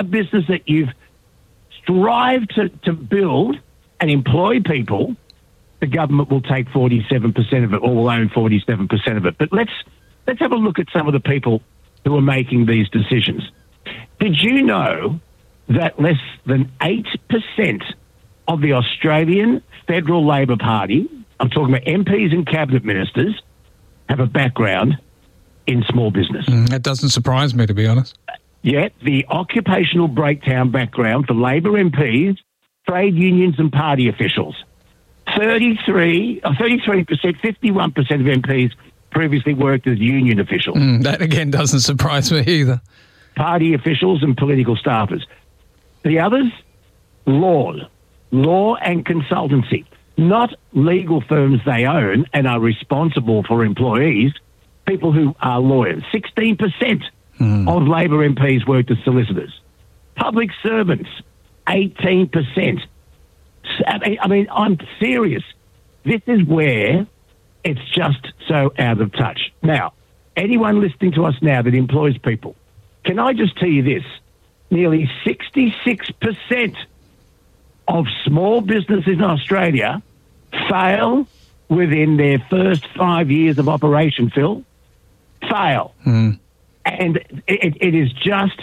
a business that you've strived to build and employ people, the government will take 47% of it, or will own 47% of it. But let's have a look at some of the people who are making these decisions. Did you know that less than 8% of the Australian Federal Labor Party, I'm talking about MPs and cabinet ministers, have a background in small business? That doesn't surprise me, to be honest. Yet the occupational breakdown background for Labor MPs, trade unions and party officials. 33%, 51% of MPs previously worked as union officials. That, again, doesn't surprise me either. Party officials and political staffers. The others, law and consultancy. Not legal firms they own and are responsible for employees, people who are lawyers. 16% of Labor MPs worked as solicitors. Public servants, 18%. I mean, I'm serious. This is where it's just so out of touch. Now, anyone listening to us now that employs people, can I just tell you this? Nearly 66% of small businesses in Australia fail within their first 5 years of operation, Phil. Fail. And it is just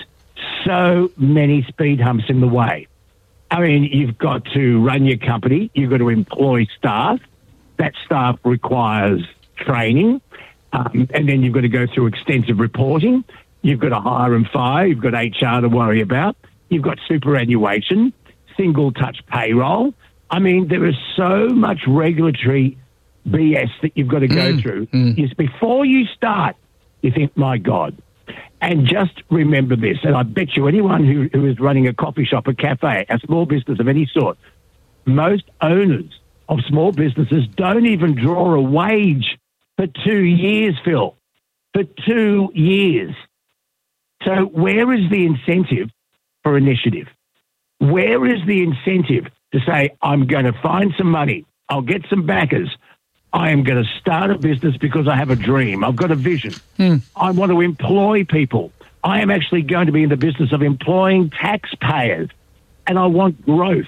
so many speed humps in the way. I mean, you've got to run your company. You've got to employ staff. That staff requires training. And then you've got to go through extensive reporting. You've got to hire and fire. You've got HR to worry about. You've got superannuation, single-touch payroll. I mean, there is so much regulatory BS that you've got to go through. Yes, before you start, you think, my God. And just remember this, and I bet you anyone who is running a coffee shop, a cafe, a small business of any sort, most owners of small businesses don't even draw a wage for 2 years, Phil. For 2 years. So where is the incentive for initiative? Where is the incentive to say, I'm going to find some money, I'll get some backers, I am going to start a business because I have a dream, I've got a vision, I want to employ people, I am actually going to be in the business of employing taxpayers, and I want growth.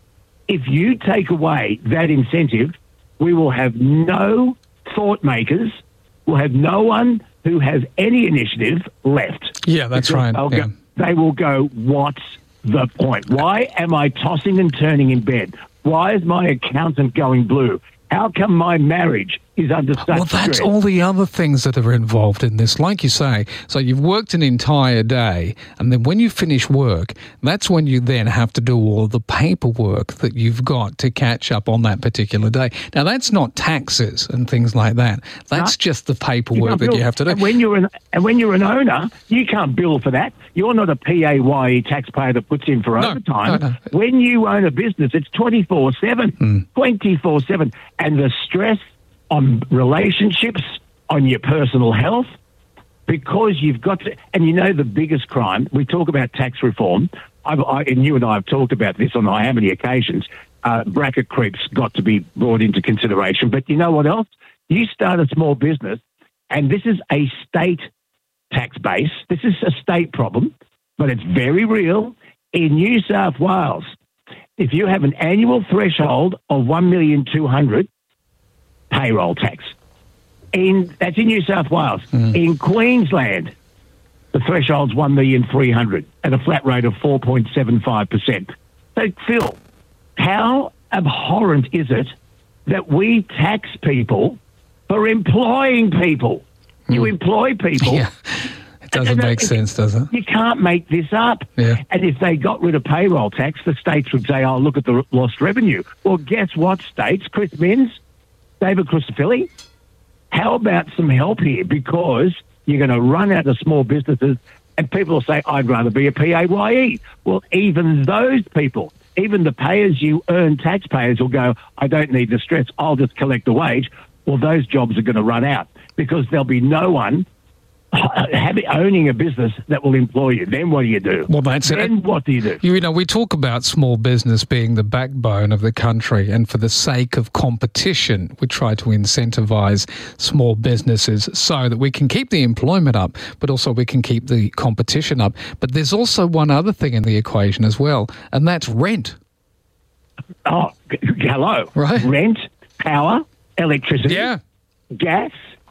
If you take away that incentive, we will have no thought makers, we'll have no one who has any initiative left. Yeah, that's right. They will go, what's the point? Why am I tossing and turning in bed? Why is my accountant going blue? How come my marriage is under such stress? Well, that's all the other things that are involved in this, like you say. So you've worked an entire day, and then when you finish work, that's when you then have to do all the paperwork that you've got to catch up on that particular day. Now, that's not taxes and things like that. That's just the paperwork that you have to do. And when you're an owner, you can't bill for that. You're not a PAYE taxpayer that puts in for overtime. No. When you own a business, it's 24/7, 24/7. And the stress on relationships, on your personal health, because you've got to, and you know the biggest crime, we talk about tax reform, and you and I have talked about this on how many occasions, bracket creep's got to be brought into consideration. But you know what else? You start a small business, and this is a state tax base. This is a state problem, but it's very real. In New South Wales, if you have an annual threshold of 1,200,000 payroll tax, that's in New South Wales. In Queensland, the threshold's 1,300,000 at a flat rate of 4.75%. So, Phil, how abhorrent is it that we tax people for employing people? You employ people. Yeah. It doesn't make sense, does it? You can't make this up. Yeah. And if they got rid of payroll tax, the states would say, oh, look at the lost revenue. Well, guess what, states? Chris Minns, David Crucifilli, how about some help here? Because you're going to run out of small businesses and people will say, I'd rather be a PAYE. Well, even those people, even the payers-you-earn taxpayers will go, I don't need the stress, I'll just collect the wage. Well, those jobs are going to run out because there'll be no one owning a business that will employ you. Then what do you do? Well, that's it. Then what do you do? You know, we talk about small business being the backbone of the country, and for the sake of competition, we try to incentivise small businesses so that we can keep the employment up, but also we can keep the competition up. But there's also one other thing in the equation as well, and that's rent. Oh, hello. Right. Rent, power, electricity, gas,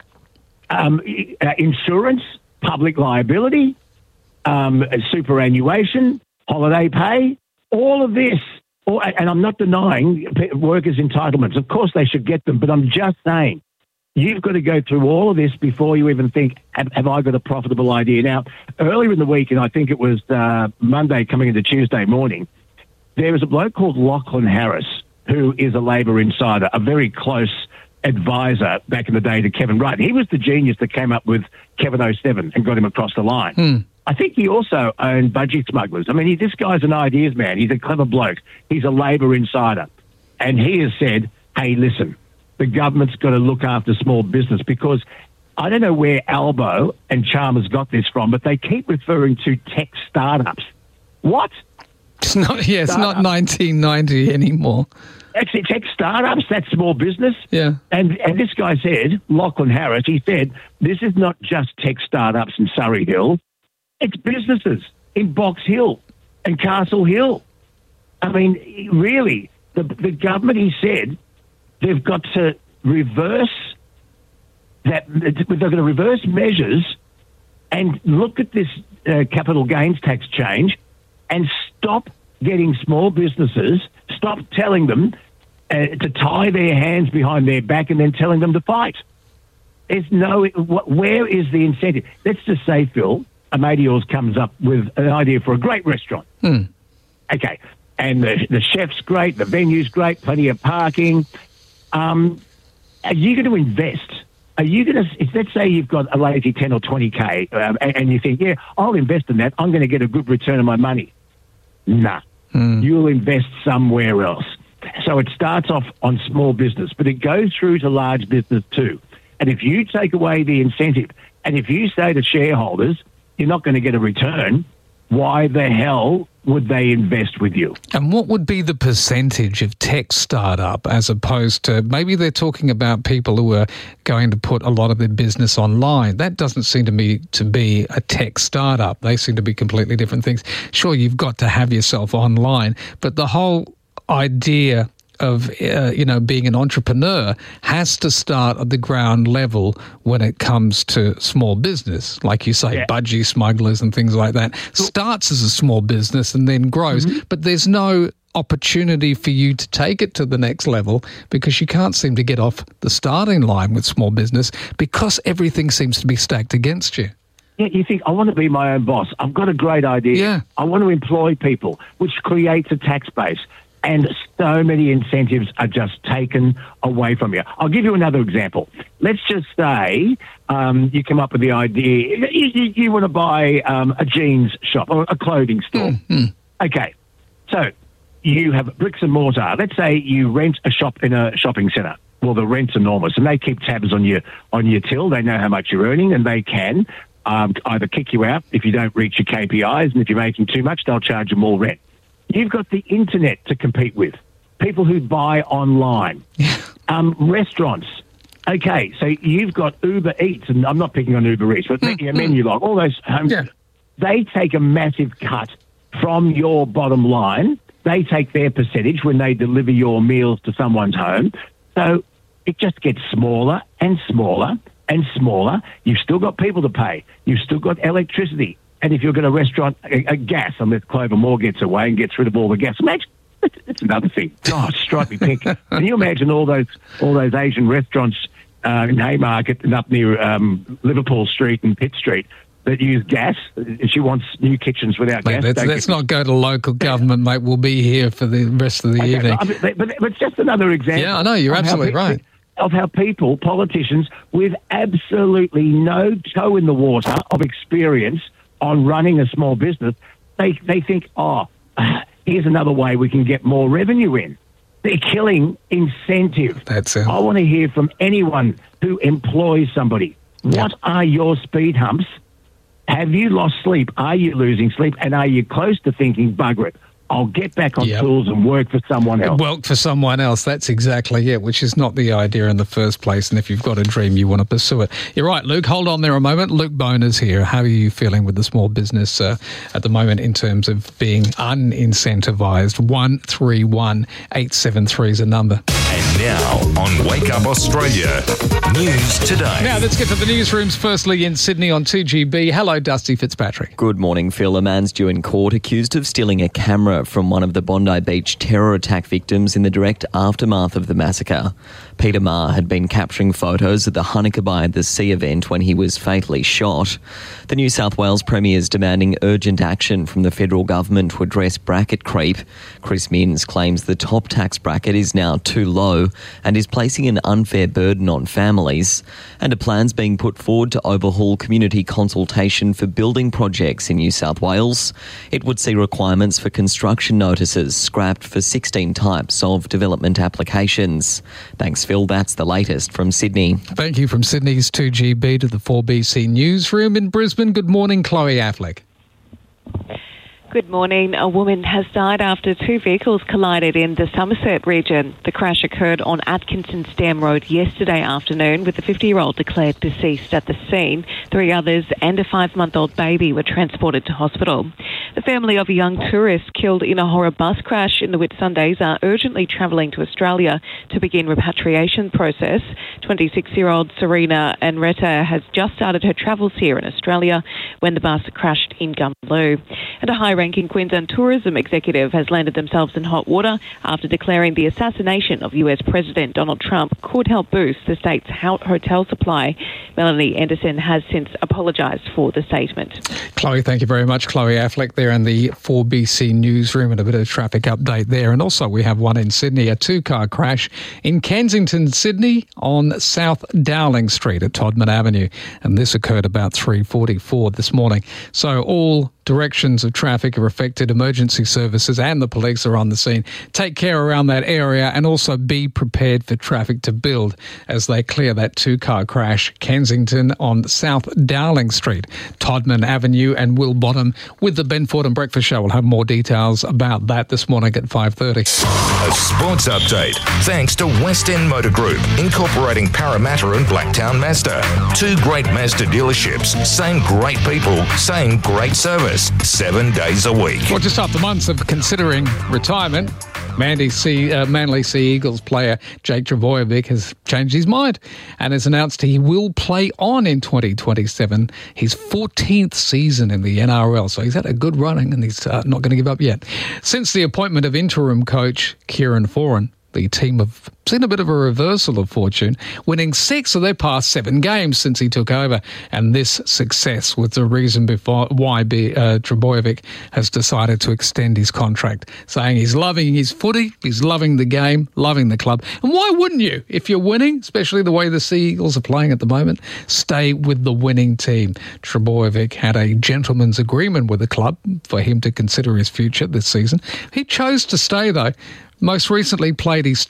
insurance, public liability, superannuation, holiday pay, all of this. And I'm not denying workers' entitlements. Of course they should get them, but I'm just saying you've got to go through all of this before you even think, have I got a profitable idea? Now, earlier in the week, and I think it was Monday coming into Tuesday morning, there was a bloke called Lachlan Harris, who is a Labor insider, a very close advisor back in the day to Kevin Rudd. He was the genius that came up with Kevin 07 and got him across the line. I think he also owned Budgie Smugglers. I mean, this guy's an ideas man. He's a clever bloke. He's a Labor insider. And he has said, hey, listen, the government's got to look after small business, because I don't know where Albo and Chalmers got this from, but they keep referring to tech startups. What? It's not 1990 anymore. Actually, tech startups, that's small business. Yeah. And this guy said, Lachlan Harris, he said, this is not just tech startups in Surrey Hill. It's businesses in Box Hill and Castle Hill. I mean, really, the government, he said, they've got to reverse that. They're going to reverse measures and look at this capital gains tax change and stop getting small businesses, stop telling them to tie their hands behind their back and then telling them to fight. There's where is the incentive? Let's just say, Phil, a mate of yours comes up with an idea for a great restaurant. Okay. And the chef's great, the venue's great, plenty of parking. Are you going to invest? Are you going to, let's say you've got a lazy 10 or 20K and you think, yeah, I'll invest in that. I'm going to get a good return on my money. Nah. You'll invest somewhere else. So it starts off on small business, but it goes through to large business too. And if you take away the incentive, and if you say to shareholders, you're not going to get a return, why the hell would they invest with you? And what would be the percentage of tech startup, as opposed to, maybe they're talking about people who are going to put a lot of their business online? That doesn't seem to me to be a tech startup. They seem to be completely different things. Sure, you've got to have yourself online, but the whole idea of being an entrepreneur has to start at the ground level when it comes to small business, like you say, Budgie Smugglers and things like that. Starts as a small business and then grows, but there's no opportunity for you to take it to the next level because you can't seem to get off the starting line with small business because everything seems to be stacked against you. Yeah, you think, I want to be my own boss. I've got a great idea. Yeah. I want to employ people, which creates a tax base. And so many incentives are just taken away from you. I'll give you another example. Let's just say you come up with the idea, you want to buy a jeans shop or a clothing store. Okay, so you have bricks and mortar. Let's say you rent a shop in a shopping centre. Well, the rent's enormous, and they keep tabs on your till. They know how much you're earning, and they can either kick you out if you don't reach your KPIs, and if you're making too much, they'll charge you more rent. You've got the internet to compete with, people who buy online, restaurants. Okay, so you've got Uber Eats, and I'm not picking on Uber Eats, but Menulog, all those homes. Yeah. They take a massive cut from your bottom line. They take their percentage when they deliver your meals to someone's home. So it just gets smaller and smaller and smaller. You've still got people to pay. You've still got electricity. And if you've got a restaurant, a gas, unless Clover Moore gets away and gets rid of all the gas. Imagine, that's another thing. God, strike me pink. Can you imagine all those Asian restaurants in Haymarket and up near Liverpool Street and Pitt Street that use gas? She wants new kitchens without gas. Let's not go to local government, mate. We'll be here for the rest of the evening. But it's just another example. Yeah, I know. You're absolutely right. Of how people, politicians, with absolutely no toe in the water of experience on running a small business, they think, here's another way we can get more revenue in. They're killing incentive. That's it. I want to hear from anyone who employs somebody. What are your speed humps? Have you lost sleep? Are you losing sleep? And are you close to thinking, bugger it, I'll get back on tools and work for someone else? Work for someone else, that's exactly it, which is not the idea in the first place. And if you've got a dream, you want to pursue it. You're right, Luke. Hold on there a moment. Luke Boner's here. How are you feeling with the small business at the moment in terms of being unincentivized? 131873 is a number. And now on Wake Up Australia, News Today. Now let's get to the newsrooms. Firstly in Sydney on 2GB. Hello, Dusty Fitzpatrick. Good morning, Phil. A man's due in court accused of stealing a camera from one of the Bondi Beach terror attack victims in the direct aftermath of the massacre. Peter Maher had been capturing photos at the Hanukkah by the Sea event when he was fatally shot. The New South Wales Premier is demanding urgent action from the federal government to address bracket creep. Chris Minns claims the top tax bracket is now too low and is placing an unfair burden on families. And a plan's being put forward to overhaul community consultation for building projects in New South Wales. It would see requirements for construction notices scrapped for 16 types of development applications. Thanks, Phil. That's the latest from Sydney. Thank you. From Sydney's 2GB to the 4BC newsroom in Brisbane. Good morning, Chloe Affleck. Good morning. A woman has died after two vehicles collided in the Somerset region. The crash occurred on Atkinson's Dam Road yesterday afternoon, with the 50-year-old declared deceased at the scene. 3 others and a 5-month-old baby were transported to hospital. The family of a young tourist killed in a horror bus crash in the Whitsundays are urgently travelling to Australia to begin repatriation process. 26-year-old Serena Enreta has just started her travels here in Australia when the bus crashed in Gumbaloo. And a high-ranking Queensland tourism executive has landed themselves in hot water after declaring the assassination of US President Donald Trump could help boost the state's hotel supply. Melanie Anderson has since apologised for the statement. Chloe, thank you very much. Chloe Affleck there in the 4BC newsroom, and a bit of traffic update there. And also we have one in Sydney, a 2-car crash in Kensington, Sydney on South Dowling Street at Todman Avenue. And this occurred about 3:44 this morning. So all directions of traffic are affected. Emergency services and the police are on the scene. Take care around that area and also be prepared for traffic to build as they clear that 2-car crash. Kensington on South Dowling Street, Todman Avenue and Will Bottom with the Ben Ford and Breakfast Show. We'll have more details about that this morning at 5:30. A sports update thanks to West End Motor Group, incorporating Parramatta and Blacktown Mazda. 2 great Mazda dealerships, same great people, same great service. 7 days a week. Well, just after months of considering retirement, Manly Sea Eagles player Jake Trbojevic has changed his mind and has announced he will play on in 2027, his 14th season in the NRL. So he's had a good running and he's not going to give up yet. Since the appointment of interim coach Kieran Foran, the team have seen a bit of a reversal of fortune, winning 6 of their past 7 games since he took over. And this success was the reason why Trbojevic has decided to extend his contract, saying he's loving his footy, he's loving the game, loving the club. And why wouldn't you? If you're winning, especially the way the Sea Eagles are playing at the moment, stay with the winning team. Trbojevic had a gentleman's agreement with the club for him to consider his future this season. He chose to stay, though. Most recently played his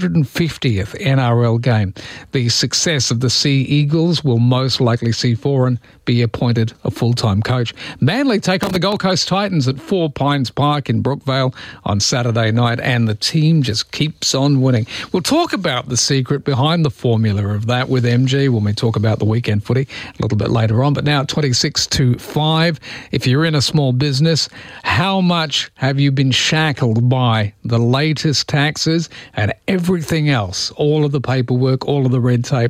250th NRL game. The success of the Sea Eagles will most likely see Foran be appointed a full-time coach. Manly take on the Gold Coast Titans at 4 Pines Park in Brookvale on Saturday night, and the team just keeps on winning. We'll talk about the secret behind the formula of that with MG when we talk about the weekend footy a little bit later on. But now at 26 to 5, if you're in a small business, how much have you been shackled by the latest taxes and everything else, all of the paperwork, all of the red tape?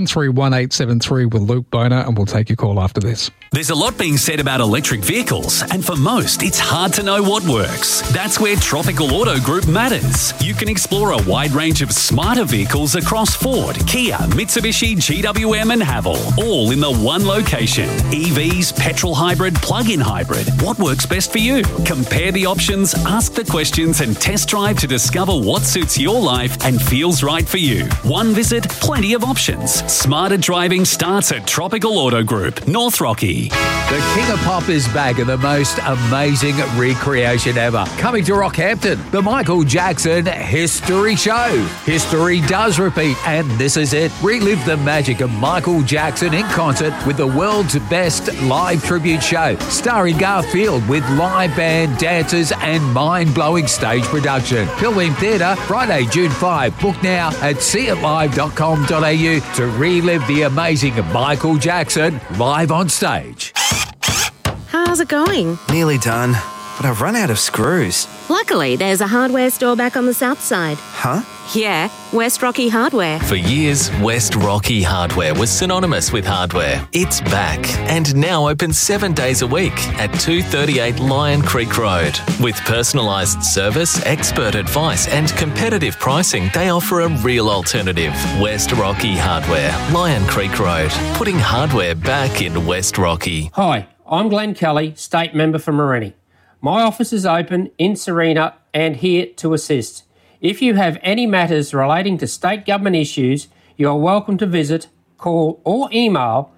131873 with Luke Boner, and we'll take your call after this. There's a lot being said about electric vehicles, and for most, it's hard to know what works. That's where Tropical Auto Group matters. You can explore a wide range of smarter vehicles across Ford, Kia, Mitsubishi, GWM and Haval, all in the one location. EVs, petrol hybrid, plug-in hybrid. What works best for you? Compare the options, ask the questions and test drive to discover what suits your life and feels right for you. One visit, plenty of options. Smarter driving starts at Tropical Auto Group, North Rocky. The King of Pop is back in the most amazing recreation ever. Coming to Rockhampton, the Michael Jackson History Show. History does repeat, and this is it. Relive the magic of Michael Jackson in concert with the world's best live tribute show, starring Garfield with live band, dancers, and mind-blowing stage production. Pilbeam Theatre, Friday, June 5. Book now at seeitlive.com.au to relive the amazing Michael Jackson live on stage. How's it going? Nearly done, but I've run out of screws. Luckily, there's a hardware store back on the south side. Huh? Yeah, West Rocky Hardware. For years, West Rocky Hardware was synonymous with hardware. It's back and now open 7 days a week at 238 Lion Creek Road. With personalised service, expert advice and competitive pricing, they offer a real alternative. West Rocky Hardware, Lion Creek Road, putting hardware back in West Rocky. Hi, I'm Glenn Kelly, State Member for Morenni. My office is open in Serena and here to assist. If you have any matters relating to state government issues, you are welcome to visit, call or email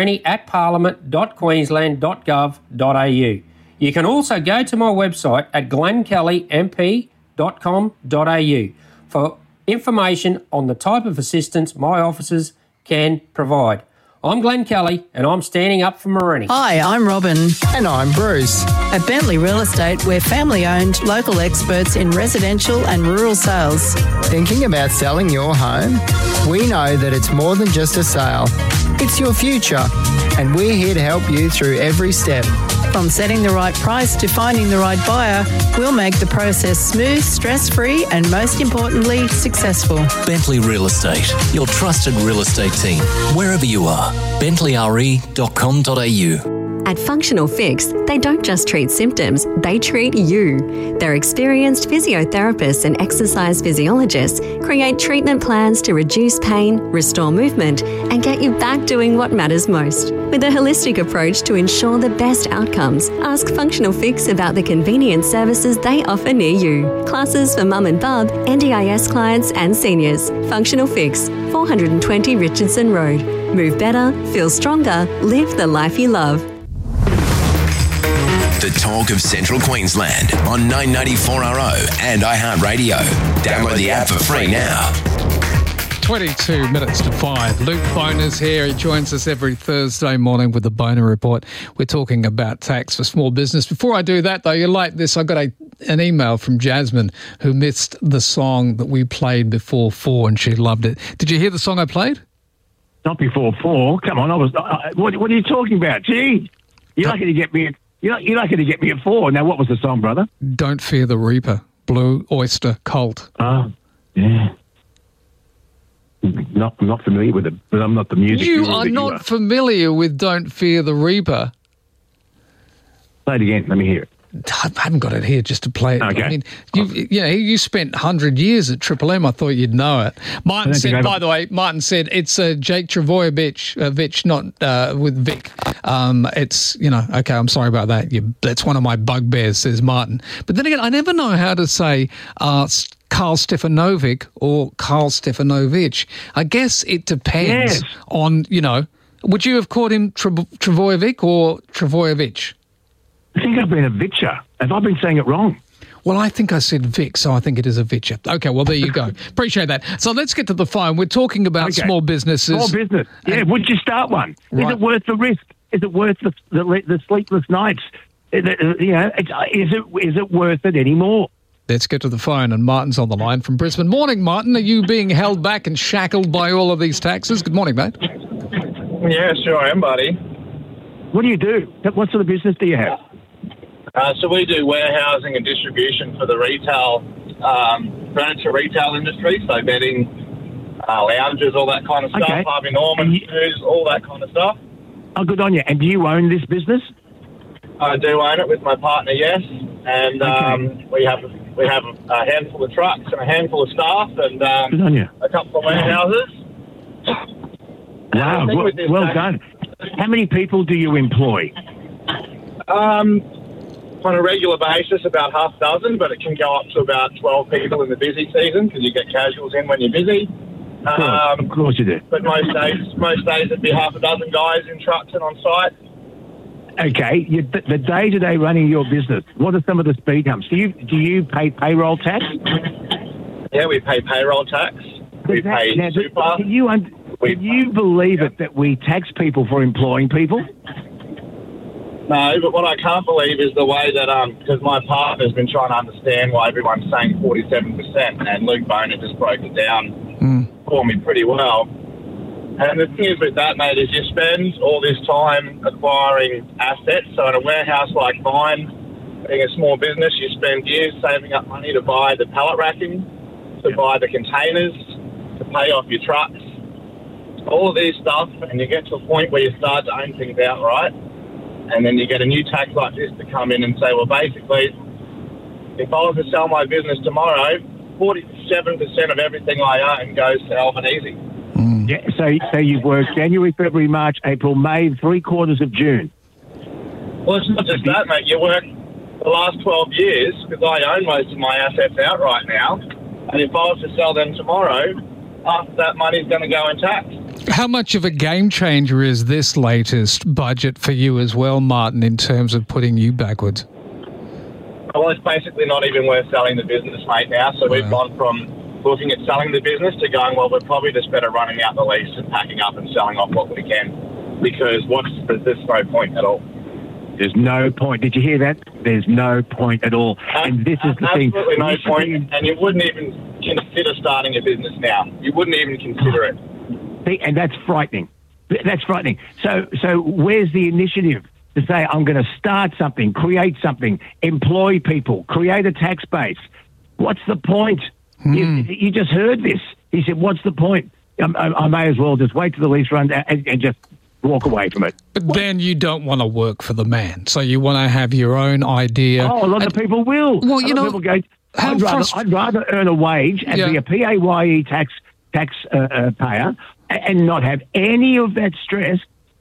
morenni@parliament.queensland.gov.au. You can also go to my website at glennkellymp.com.au for information on the type of assistance my officers can provide. I'm Glenn Kelly and I'm standing up for Morenni. Hi, I'm Robin. And I'm Bruce. At Bentley Real Estate, we're family-owned, local experts in residential and rural sales. Thinking about selling your home? We know that it's more than just a sale. It's your future, and we're here to help you through every step. From setting the right price to finding the right buyer, we'll make the process smooth, stress-free, and most importantly, successful. Bentley Real Estate, your trusted real estate team, wherever you are. BentleyRE.com.au. At Functional Fix, they don't just treat symptoms, they treat you. Their experienced physiotherapists and exercise physiologists create treatment plans to reduce pain, restore movement, and get you back doing what matters most. With a holistic approach to ensure the best outcomes, ask Functional Fix about the convenient services they offer near you. Classes for mum and bub, NDIS clients and seniors. Functional Fix, 420 Richardson Road. Move better, feel stronger, live the life you love. The talk of Central Queensland on 994RO and iHeartRadio. Download the app for free now. 22 minutes to 5. Luke Boner's here. He joins us every Thursday morning with the Boner Report. We're talking about tax for small business. Before I do that, though, you like this. I got an email from Jasmine who missed the song that we played before 4 and she loved it. Did you hear the song I played? Not before 4. Come on, what are you talking about? Gee, you're lucky to get me at 4. Now, what was the song, brother? Don't Fear the Reaper, Blue Oyster Cult. Oh, yeah. Not familiar with it, but I'm not the music. You are not familiar with Don't Fear the Reaper? Play it again. Let me hear it. I haven't got it here just to play it. Okay. I mean, you spent 100 years at Triple M. I thought you'd know it. Martin said, by the way, it's Jake Travojevic, not with Vic. It's, okay, I'm sorry about that. That's one of my bugbears, says Martin. But then again, I never know how to say Karl Stefanovic or Karl Stefanovic. I guess it depends on, would you have called him Travojevic or Travojevic? I think I've been a Vitcher. Have I been saying it wrong? Well, I think I said Vic, so I think it is a Vitcher. Okay, well, there you go. Appreciate that. So let's get to the phone. We're talking about small businesses. Small business. Yeah, would you start one? Right. Is it worth the risk? Is it worth the sleepless nights? Is it worth it anymore? Let's get to the phone, and Martin's on the line from Brisbane. Morning, Martin. Are you being held back and shackled by all of these taxes? Good morning, mate. Yeah, sure I am, buddy. What do you do? What sort of business do you have? So we do warehousing and distribution for the retail, furniture retail industry, so bedding, lounges, all that kind of stuff, Harvey Norman, shoes, all that kind of stuff. Oh, good on you. And do you own this business? I do own it with my partner, yes. And we have a handful of trucks and a handful of staff and good on you. A couple of warehouses. Wow, well done. How many people do you employ? On a regular basis, about half a dozen, but it can go up to about 12 people in the busy season because you get casuals in when you're busy. Of course you do. But most days it'd be half a dozen guys in trucks and on site. Okay, the day-to-day running your business, what are some of the speed humps? Do you pay payroll tax? Yeah, we pay payroll tax. We pay super. Do you believe it that we tax people for employing people? No, but what I can't believe is the way that, because my partner's been trying to understand why everyone's saying 47%, and Luke Boner just broke it down for me pretty well. And the thing is with that, mate, is you spend all this time acquiring assets. So in a warehouse like mine, being a small business, you spend years saving up money to buy the pallet racking, to buy the containers, to pay off your trucks, all of these stuff, and you get to a point where you start to own things outright, and then you get a new tax like this to come in and say, well, basically, if I was to sell my business tomorrow, 47% of everything I own goes to Albanese. Yeah, so you've worked January, February, March, April, May, 3/4 of June. Well, it's not just that, mate. You work the last 12 years, because I own most of my assets outright now, and if I was to sell them tomorrow, half of that money's going to go in tax. How much of a game changer is this latest budget for you as well, Martin, in terms of putting you backwards? Well, it's basically not even worth selling the business, mate, now. So we've gone from looking at selling the business to going, well, we're probably just better running out the lease and packing up and selling off what we can, because there's no point at all. There's no point. Did you hear that? There's no point at all. And this is the thing. Absolutely no point. And you wouldn't even consider starting a business now. You wouldn't even consider it. See, and that's frightening. That's frightening. So where's the initiative to say, I'm going to start something, create something, employ people, create a tax base? What's the point? You just heard this. He said, what's the point? I may as well just wait till the lease runs out and just walk away from it. But then you don't want to work for the man. So you want to have your own idea. Oh, a lot of people will. Well, you know, people go, I'd rather earn a wage and be a PAYE tax payer and not have any of that stress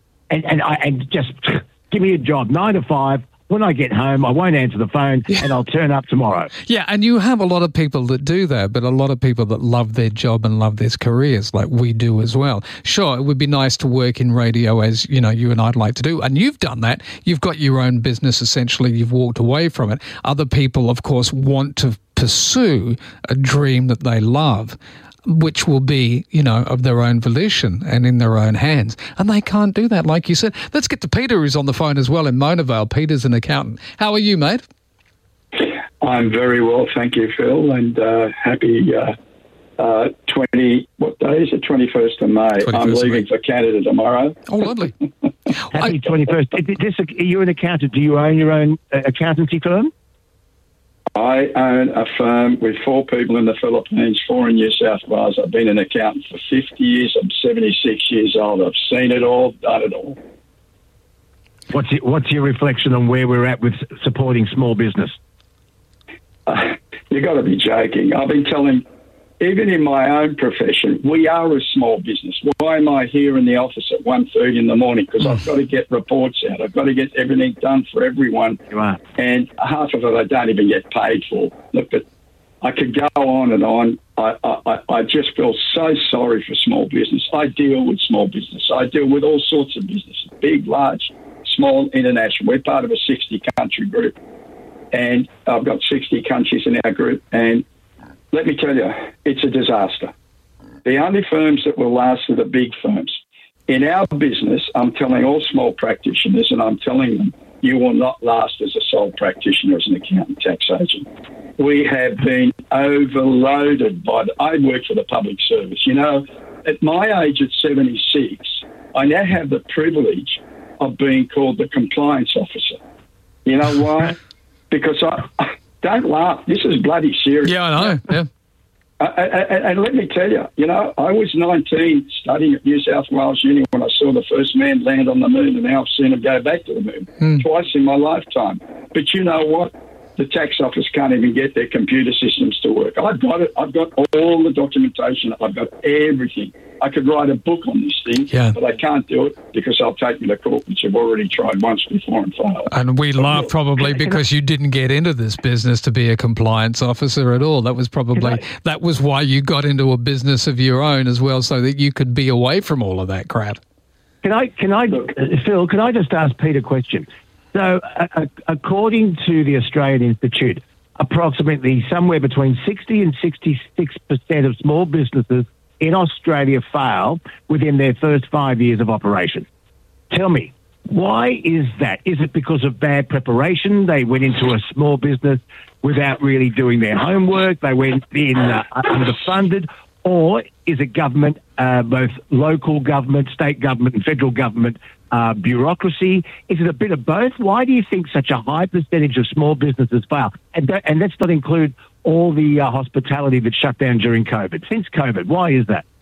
and just give me a job, 9 to 5. When I get home, I won't answer the phone and I'll turn up tomorrow. Yeah, and you have a lot of people that do that, but a lot of people that love their job and love their careers like we do as well. Sure, it would be nice to work in radio as, you know, you and I'd like to do. And you've done that. You've got your own business, essentially. You've walked away from it. Other people, of course, want to pursue a dream that they love, which will be, you know, of their own volition and in their own hands. And they can't do that, like you said. Let's get to Peter, who's on the phone as well in Mona Vale. Peter's an accountant. How are you, mate? I'm very well, thank you, Phil, and happy 21st of May. 21st I'm leaving for Canada tomorrow. Oh, lovely. Happy 21st. Are you an accountant? Do you own your own accountancy firm? I own a firm with 4 people in the Philippines, 4 in New South Wales. I've been an accountant for 50 years. I'm 76 years old. I've seen it all, done it all. What's your reflection on where we're at with supporting small business? You got to be joking. I've been telling, even in my own profession, we are a small business. Why am I here in the office at 1:30 in the morning? Because I've got to get reports out. I've got to get everything done for everyone. You are. And half of it I don't even get paid for. Look, but I could go on and on. I just feel so sorry for small business. I deal with small business. I deal with all sorts of businesses, big, large, small, international. We're part of a 60-country group. And I've got 60 countries in our group. And let me tell you, it's a disaster. The only firms that will last are the big firms. In our business, I'm telling all small practitioners, and I'm telling them, you will not last as a sole practitioner, as an accountant tax agent. We have been overloaded I work for the public service. You know, at my age at 76, I now have the privilege of being called the compliance officer. You know why? Because don't laugh. This is bloody serious. Yeah, I know. Yeah. And let me tell you, you know, I was 19 studying at New South Wales Uni when I saw the first man land on the moon, and now I've seen him go back to the moon twice in my lifetime. But you know what? The tax office can't even get their computer systems to work. I've got it. I've got all the documentation. I've got everything. I could write a book on this thing, but I can't do it because I'll take me to court, which I've already tried once before and failed. And we laugh probably because you didn't get into this business to be a compliance officer at all. That was probably, that was why you got into a business of your own as well, so that you could be away from all of that crap. Can I, Phil? Can I just ask Pete a question? So, according to the Australian Institute, approximately somewhere between 60 and 66% of small businesses in Australia fail within their first 5 years of operation. Tell me, why is that? Is it because of bad preparation? They went into a small business without really doing their homework. They went in underfunded. Or is it government, both local government, state government and federal government bureaucracy? Is it a bit of both? Why do you think such a high percentage of small businesses fail? And let's not include all the hospitality that shut down during COVID. Since COVID, why is that?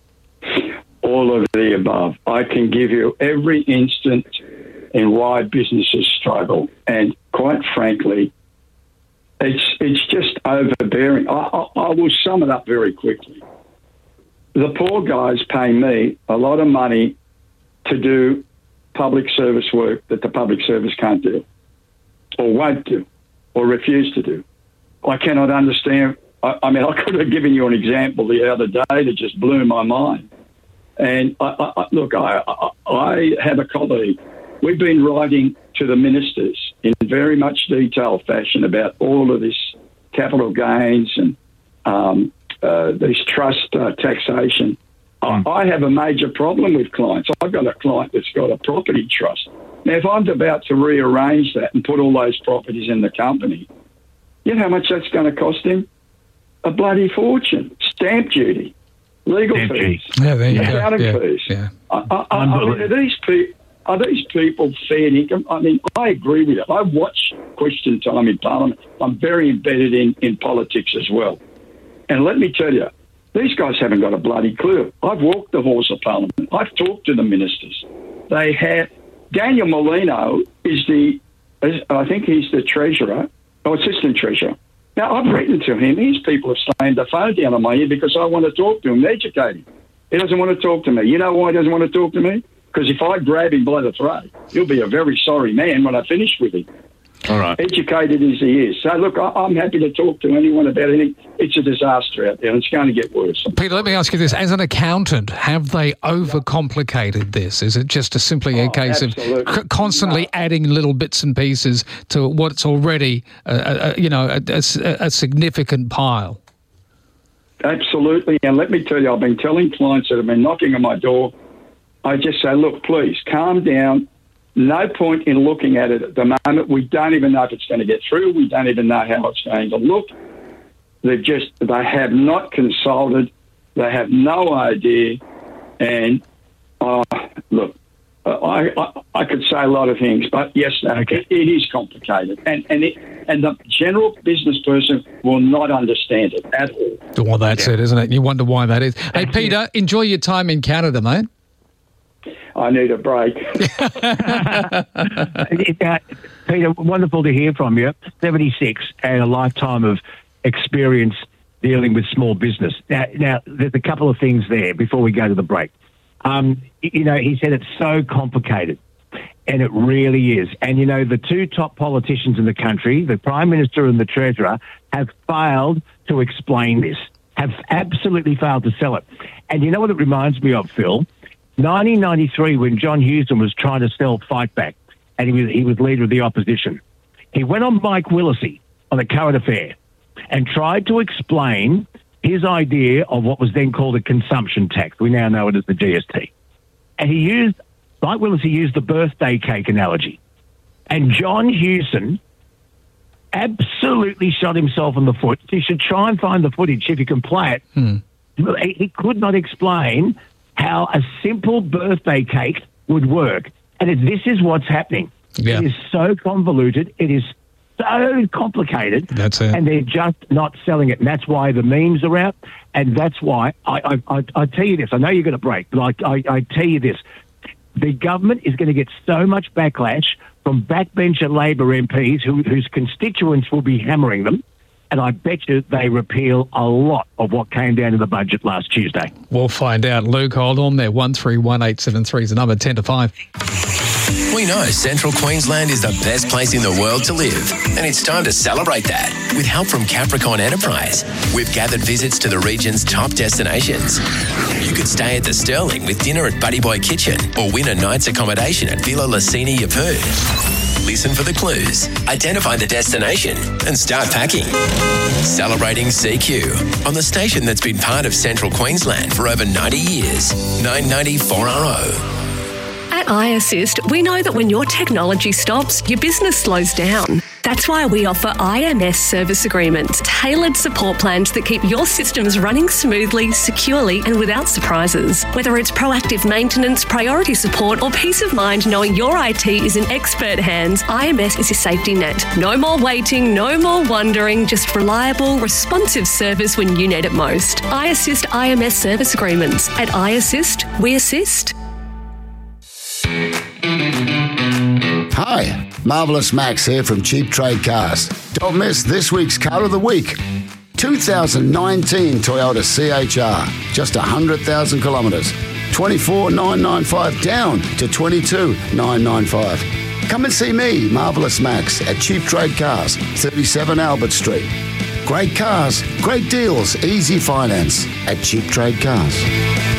All of the above. I can give you every instant in why businesses struggle. And quite frankly, it's just overbearing. I will sum it up very quickly. The poor guys pay me a lot of money to do public service work that the public service can't do or won't do or refuse to do. I cannot understand. I mean, I could have given you an example the other day that just blew my mind. And look, I have a colleague. We've been writing to the ministers in very much detailed fashion about all of this capital gains and this trust taxation. I have a major problem with clients. I've got a client that's got a property trust. Now, if I'm about to rearrange that and put all those properties in the company, you know how much that's going to cost him? A bloody fortune. Stamp duty, legal fees, accounting fees. Yeah. I mean, are these people fair income? I mean, I agree with it. I watch Question Time in Parliament. I'm very embedded in politics as well. And let me tell you, these guys haven't got a bloody clue. I've walked the halls of Parliament. I've talked to the ministers. They have... Daniel Molino I think he's the treasurer, or assistant treasurer. Now, I've written to him. His people have slammed the phone down on my ear because I want to talk to him, educate him. He doesn't want to talk to me. You know why he doesn't want to talk to me? Because if I grab him by the throat, he'll be a very sorry man when I finish with him. All right. Educated as he is. So, look, I'm happy to talk to anyone about anything. It's a disaster out there, and it's going to get worse. Peter, let me ask you this. As an accountant, have they overcomplicated this? Is it just simply a case of constantly adding little bits and pieces to what's already, a significant pile? Absolutely. And let me tell you, I've been telling clients that have been knocking on my door, I just say, look, please, calm down. No point in looking at it at the moment. We don't even know if it's going to get through. We don't even know how it's going to look. They have not consulted. They have no idea. And look, I could say a lot of things, but yes, it is complicated. And the general business person will not understand it at all. Well, that's it, isn't it? You wonder why that is. Hey, Peter, enjoy your time in Canada, mate. I need a break. Peter, wonderful to hear from you. 76 and a lifetime of experience dealing with small business. Now, there's a couple of things there before we go to the break. He said it's so complicated, and it really is. And, the two top politicians in the country, the Prime Minister and the Treasurer, have failed to explain this, have absolutely failed to sell it. And you know what it reminds me of, Phil? 1993, when John Hewson was trying to sell Fight Back, and he was leader of the opposition, he went on Mike Willesee on The Current Affair and tried to explain his idea of what was then called a consumption tax. We now know it as the GST. And Mike Willesee used the birthday cake analogy. And John Hewson absolutely shot himself in the foot. You should try and find the footage if you can play it. He could not explain how a simple birthday cake would work. And this is what's happening. Yeah. It is so convoluted. It is so complicated. That's it. And they're just not selling it. And that's why the memes are out. And that's why I tell you this. I know you're going to break, but I tell you this. The government is going to get so much backlash from backbencher Labor MPs whose constituents will be hammering them. And I bet you they repeal a lot of what came down in the budget last Tuesday. We'll find out. Luke, hold on there. 131873 is the number, 10 to 5. We know Central Queensland is the best place in the world to live, and it's time to celebrate that with help from Capricorn Enterprise. We've gathered visits to the region's top destinations. You could stay at the Sterling with dinner at Buddy Boy Kitchen or win a night's accommodation at Villa Lucini Yeppoon. Listen for the clues, identify the destination, and start packing. Celebrating CQ on the station that's been part of Central Queensland for over 90 years. 990 4RO. At iAssist, we know that when your technology stops, your business slows down. That's why we offer IMS service agreements, tailored support plans that keep your systems running smoothly, securely, and without surprises. Whether it's proactive maintenance, priority support, or peace of mind knowing your IT is in expert hands, IMS is your safety net. No more waiting, no more wondering, just reliable, responsive service when you need it most. iAssist IMS service agreements. At iAssist, we assist. Hi, Marvellous Max here from Cheap Trade Cars. Don't miss this week's Car of the Week. 2019 Toyota CHR, just 100,000 kilometres. 24,995 down to 22,995. Come and see me, Marvellous Max, at Cheap Trade Cars, 37 Albert Street. Great cars, great deals, easy finance at Cheap Trade Cars.